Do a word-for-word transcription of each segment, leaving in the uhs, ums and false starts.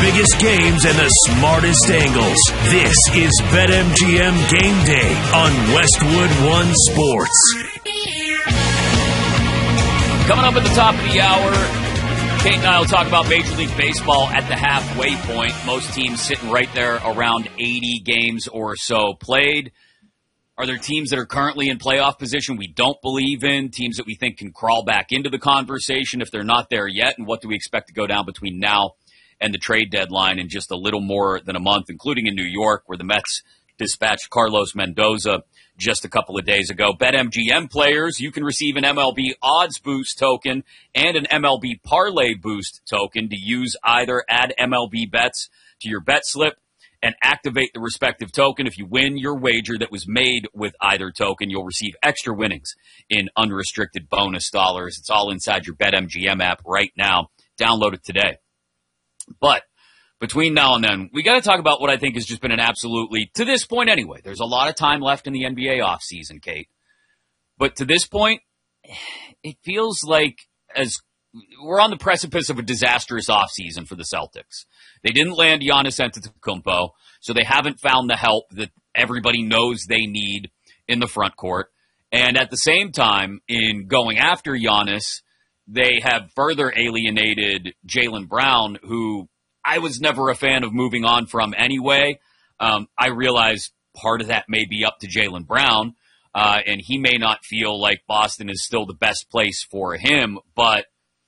biggest games and the smartest angles. This is BetMGM Game Day on Westwood One Sports. Coming up at the top of the hour, Kate and I will talk about Major League Baseball at the halfway point. Most teams sitting right there around eighty games or so played. Are there teams that are currently in playoff position we don't believe in, teams that we think can crawl back into the conversation if they're not there yet, and what do we expect to go down between now and the trade deadline in just a little more than a month, including in New York, where the Mets dispatched Carlos Mendoza just a couple of days ago. BetMGM players, you can receive an M L B Odds Boost token and an M L B Parlay Boost token to use either. Add M L B bets to your bet slip and activate the respective token. If you win your wager that was made with either token, you'll receive extra winnings in unrestricted bonus dollars. It's all inside your BetMGM app right now. Download it today. But between now and then, we got to talk about what I think has just been an absolutely, to this point anyway, there's a lot of time left in the N B A offseason, Kate. But to this point, it feels like as we're on the precipice of a disastrous offseason for the Celtics. They didn't land Giannis Antetokounmpo, so they haven't found the help that everybody knows they need in the front court. And at the same time, in going after Giannis, they have further alienated Jaylen Brown, who I was never a fan of moving on from anyway. Um, I realize part of that may be up to Jaylen Brown, uh, and he may not feel like Boston is still the best place for him. But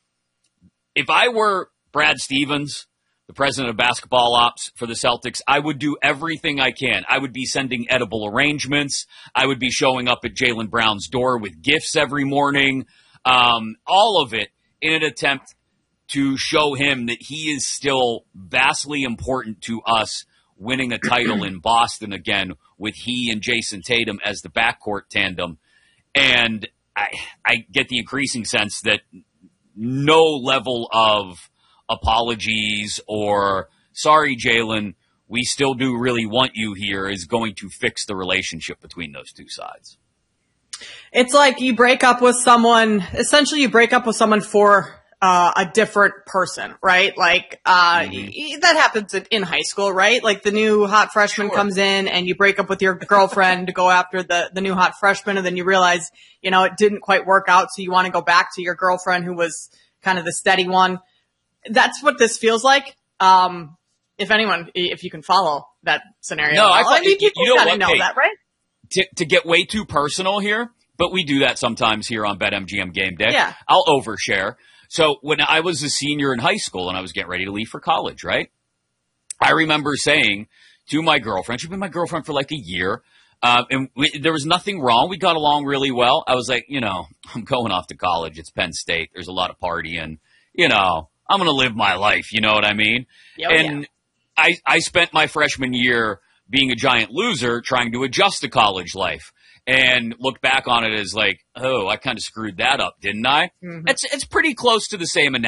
if I were Brad Stevens, the president of basketball ops for the Celtics, I would do everything I can. I would be sending edible arrangements. I would be showing up at Jaylen Brown's door with gifts every morning. Um, all of it in an attempt to show him that he is still vastly important to us winning a title in Boston again with he and Jason Tatum as the backcourt tandem. And I, I get the increasing sense that no level of apologies or, sorry, Jaylen, we still do really want you here, is going to fix the relationship between those two sides. It's like you break up with someone, essentially you break up with someone for uh, a different person, right? Like, uh, mm-hmm. y- that happens in high school, right? Like the new hot freshman sure. comes in and you break up with your girlfriend to go after the, the new hot freshman, and then you realize, you know, it didn't quite work out, so you want to go back to your girlfriend who was kind of the steady one. That's what this feels like. Um, if anyone, if you can follow that scenario. No, I, I mean, people you know kind of know Kate, that, right? To, to get way too personal here, but we do that sometimes here on BetMGM Game Day. Yeah. I'll overshare. So when I was a senior in high school and I was getting ready to leave for college, right? I remember saying to my girlfriend, she'd been my girlfriend for like a year, uh, and we, there was nothing wrong. We got along really well. I was like, you know, I'm going off to college. It's Penn State. There's a lot of partying. You know, I'm going to live my life. You know what I mean? Oh, and yeah. I, I spent my freshman year being a giant loser trying to adjust to college life, and look back on it as like, oh, I kind of screwed that up, didn't I? Mm-hmm. It's, it's pretty close to the same